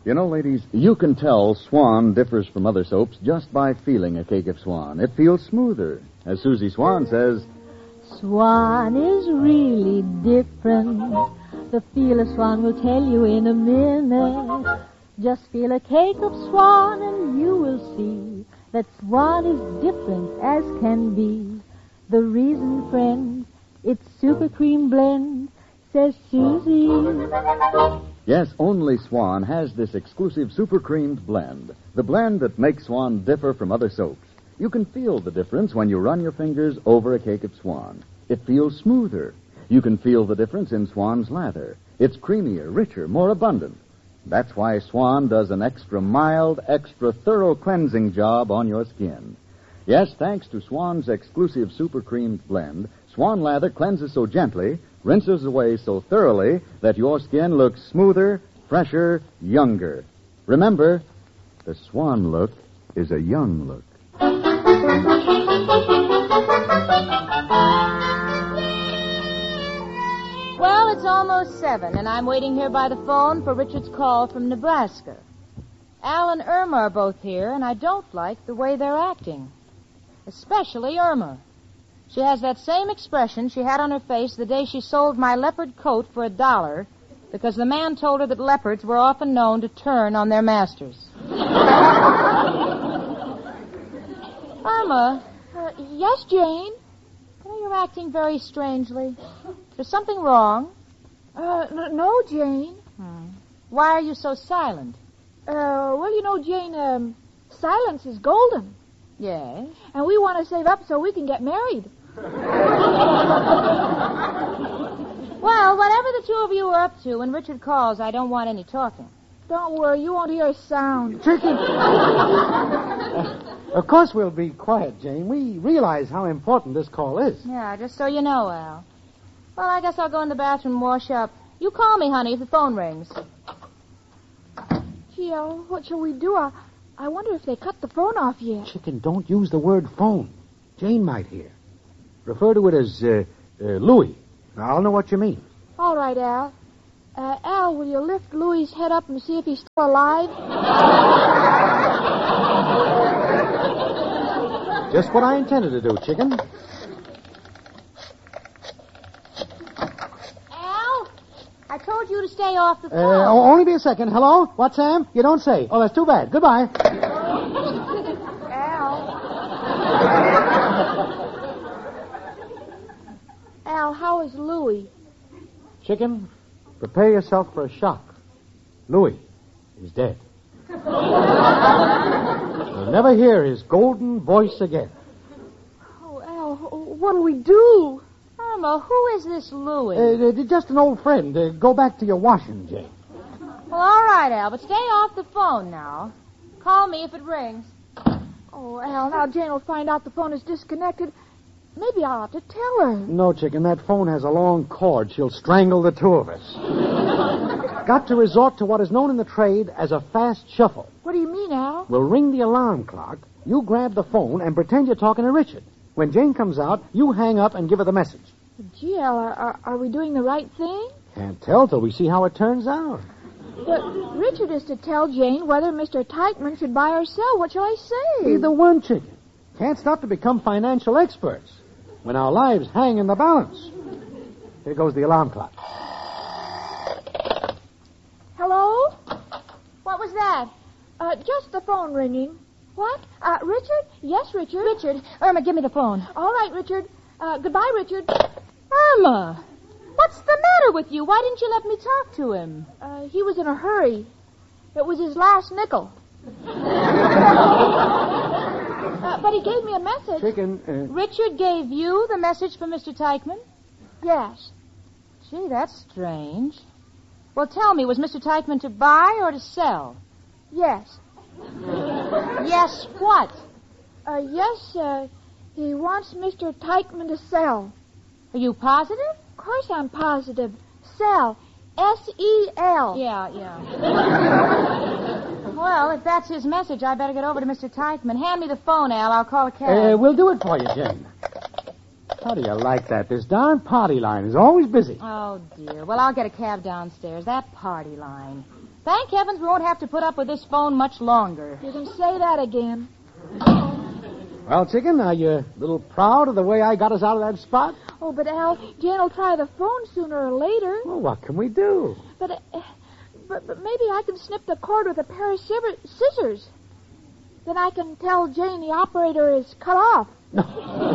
You know, ladies, you can tell Swan differs from other soaps just by feeling a cake of Swan. It feels smoother. As Susie Swan says, Swan is really different. The feel of Swan will tell you in a minute. Just feel a cake of Swan and you will see that Swan is different as can be. The reason, friend, it's super cream blend, says Susie. yes, only Swan has this exclusive super creamed blend. The blend that makes Swan differ from other soaps. You can feel the difference when you run your fingers over a cake of Swan. It feels smoother. You can feel the difference in Swan's lather. It's creamier, richer, more abundant. That's why Swan does an extra mild, extra thorough cleansing job on your skin. Yes, thanks to Swan's exclusive super creamed blend, Swan lather cleanses so gently, rinses away so thoroughly, that your skin looks smoother, fresher, younger. Remember, the Swan look is a young look. Well, it's almost 7, and I'm waiting here by the phone for Richard's call from Nebraska. Al and Irma are both here, and I don't like the way they're acting. Especially Irma. She has that same expression she had on her face the day she sold my leopard coat for $1 because the man told her that leopards were often known to turn on their masters. Irma. Yes, Jane? You're acting very strangely. There's something wrong? No, Jane. Why are you so silent? Well, you know, Jane, silence is golden. Yes? And we want to save up so we can get married. Well, whatever the two of you are up to, when Richard calls, I don't want any talking. Don't worry, you won't hear a sound. Chicken. Of course we'll be quiet, Jane. We realize how important this call is. Yeah, just so you know, Al. Well, I guess I'll go in the bathroom and wash up. You call me, honey, if the phone rings. Gee, Al, what shall we do? I wonder if they cut the phone off yet. Chicken, don't use the word phone. Jane might hear. Refer to it as Louie. I'll know what you mean. All right, Al. Al, will you lift Louie's head up and see if he's still alive? Just what I intended to do, Chicken. Al, I told you to stay off the phone. Only be a second. Hello? What, Sam? You don't say. Oh, that's too bad. Goodbye. Al, how is Louie? Chicken, prepare yourself for a shock. Louie is dead. You'll never hear his golden voice again. Oh, Al, what'll we do? Irma, who is this Louie? Just an old friend. Go back to your washing, Jane. Well, all right, Al, but stay off the phone now. Call me if it rings. Oh, Al, now Jane will find out the phone is disconnected. Maybe I ought to tell her. No, Chicken, that phone has a long cord. She'll strangle the two of us. Got to resort to what is known in the trade as a fast shuffle. What do you mean, Al? We'll ring the alarm clock, you grab the phone, and pretend you're talking to Richard. When Jane comes out, you hang up and give her the message. Gee, Al, are we doing the right thing? Can't tell till we see how it turns out. But Richard is to tell Jane whether Mr. Teichman should buy or sell. What shall I say? Either one, Chicken. Can't stop to become financial experts when our lives hang in the balance. Here goes the alarm clock. Hello? What was that? Just the phone ringing. What? Richard? Yes, Richard. Richard, Irma, give me the phone. All right, Richard. Goodbye, Richard. Irma, what's the matter with you? Why didn't you let me talk to him? He was in a hurry. It was his last nickel. But he gave me a message. Chicken, Richard gave you the message from Mr. Teichman? Yes. Gee, that's strange. Well, tell me, was Mr. Teichman to buy or to sell? Yes. Yes, what? Yes, he wants Mr. Teichman to sell. Are you positive? Of course I'm positive. Sell. S-E-L. Yeah. Well, if that's his message, I better get over to Mr. Teichman. Hand me the phone, Al. I'll call a cab. We'll do it for you, Jane. How do you like that? This darn party line is always busy. Oh, dear. Well, I'll get a cab downstairs. That party line. Thank heavens we won't have to put up with this phone much longer. You can say that again. Well, Chicken, are you a little proud of the way I got us out of that spot? Oh, but Al, Jane will try the phone sooner or later. Well, what can we do? But maybe I can snip the cord with a pair of scissors. Then I can tell Jane the operator is cut off. No,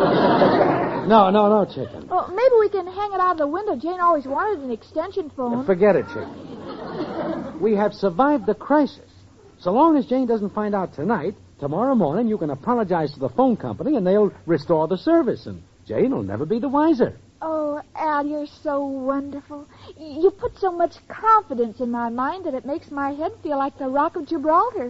Chicken. Oh, maybe we can hang it out of the window. Jane always wanted an extension phone. Forget it, Chicken. We have survived the crisis. So long as Jane doesn't find out tonight, tomorrow morning you can apologize to the phone company and they'll restore the service, and Jane will never be the wiser. Oh, Al, you're so wonderful. You put so much confidence in my mind that it makes my head feel like the Rock of Gibraltar.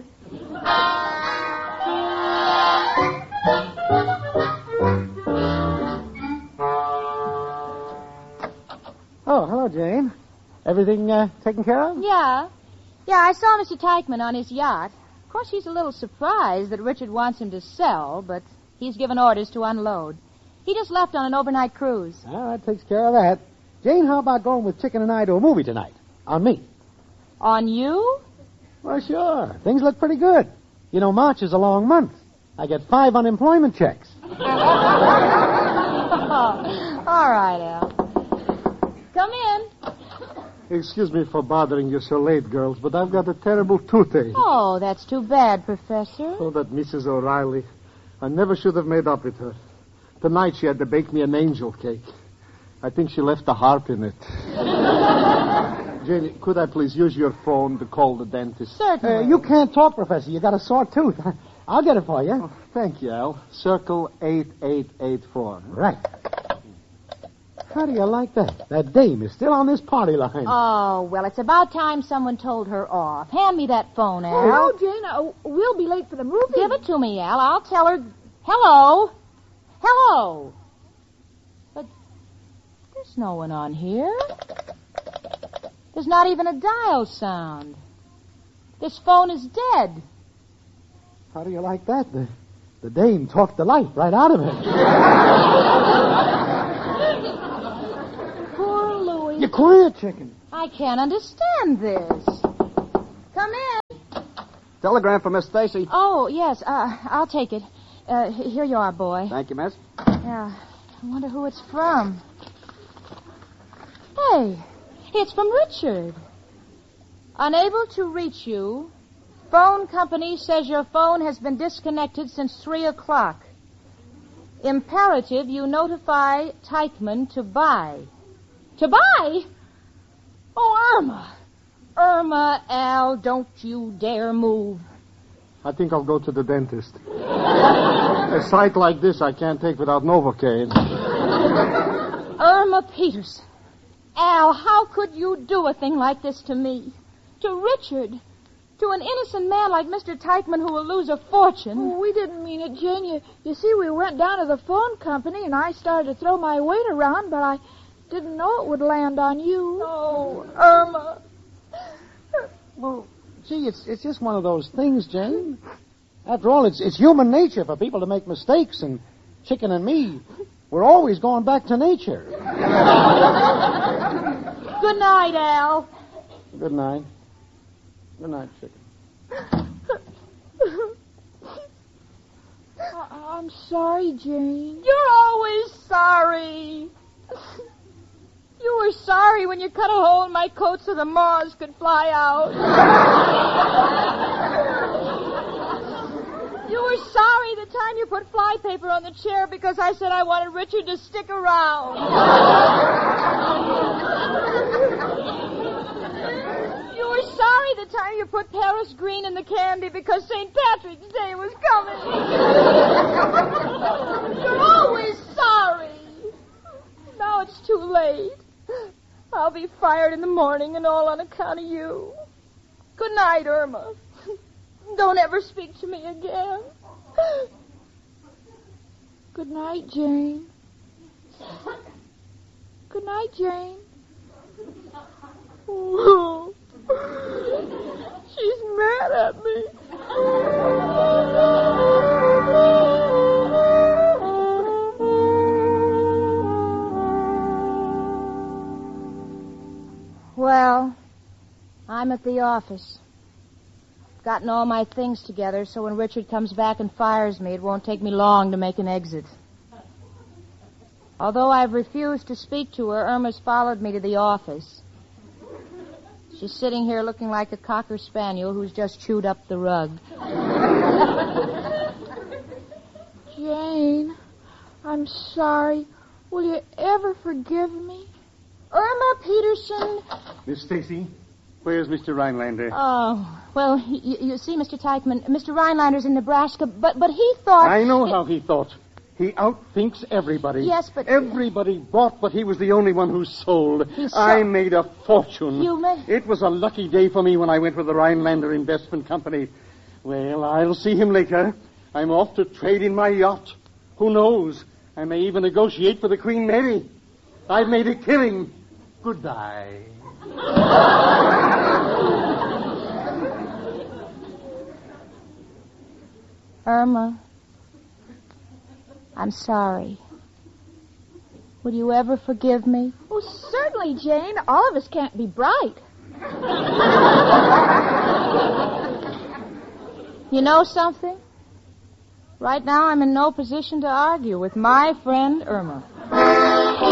Oh, hello, Jane. Everything taken care of? Yeah, I saw Mr. Teichman on his yacht. Of course, he's a little surprised that Richard wants him to sell, but he's given orders to unload. He just left on an overnight cruise. Ah, that takes care of that. Jane, how about going with Chicken and I to a movie tonight? On me. On you? Well, sure. Things look pretty good. You know, March is a long month. I get 5 unemployment checks. All right, Al. Come in. Excuse me for bothering you so late, girls, but I've got a terrible toothache. Oh, that's too bad, Professor. Oh, that Mrs. O'Reilly. I never should have made up with her. Tonight she had to bake me an angel cake. I think she left the harp in it. Janie, could I please use your phone to call the dentist? Certainly. You can't talk, Professor. You got a sore tooth. I'll get it for you. Oh, thank you, Al. Circle 8884. Right. How do you like that? That dame is still on this party line. Oh, well, it's about time someone told her off. Hand me that phone, Al. Oh, no, Jane. We'll be late for the movie. Give it to me, Al. I'll tell her. Hello? Hello? But there's no one on here. There's not even a dial sound. This phone is dead. How do you like that? The dame talked the life right out of it. Poor Louie. You quiet, Chicken. I can't understand this. Come in. Telegram for Miss Stacy. Oh, yes, I'll take it. Here you are, boy. Thank you, miss. Yeah, I wonder who it's from. Hey, it's from Richard. Unable to reach you. Phone company says your phone has been disconnected since 3 o'clock. Imperative you notify Teichman to buy. To buy? Oh, Irma. Irma, Al, don't you dare move. I think I'll go to the dentist. A sight like this I can't take without Novocaine. Irma Peterson. Al, how could you do a thing like this to me? To Richard? To an innocent man like Mr. Teichman who will lose a fortune? Oh, we didn't mean it, Jane. You see, we went down to the phone company, and I started to throw my weight around, but I didn't know it would land on you. Oh, Irma. Well, gee, it's just one of those things, Jane. After all, it's human nature for people to make mistakes, and Chicken and me, we're always going back to nature. Good night, Al. Good night. Good night, Chicken. I'm sorry, Jane. You're always sorry. You were sorry when you cut a hole in my coat so the moths could fly out. You were sorry the time you put flypaper on the chair because I said I wanted Richard to stick around. You were sorry the time you put Paris green in the candy because St. Patrick's Day was coming. You're always sorry. Now it's too late. I'll be fired in the morning and all on account of you. Good night, Irma. Don't ever speak to me again. Good night, Jane. Good night, Jane. Oh, she's mad at me. Well, I'm a at the office. Gotten all my things together, so when Richard comes back and fires me, it won't take me long to make an exit. Although I've refused to speak to her, Irma's followed me to the office. She's sitting here looking like a cocker spaniel who's just chewed up the rug. Jane, I'm sorry. Will you ever forgive me? Irma Peterson. Miss Stacy, where's Mr. Rhinelander? Oh, well, you see, Mr. Teichman, Mr. Rhinelander's in Nebraska, but he thought... I know how he thought. He outthinks everybody. Yes, but... Everybody bought, but he was the only one who sold. He sold. I made a fortune. You made... It was a lucky day for me when I went with the Rhinelander Investment Company. Well, I'll see him later. I'm off to trade in my yacht. Who knows? I may even negotiate for the Queen Mary. I've made a killing. Goodbye. Irma, I'm sorry. Will you ever forgive me? Oh, certainly, Jane. All of us can't be bright. You know something? Right now I'm in no position to argue with my friend Irma.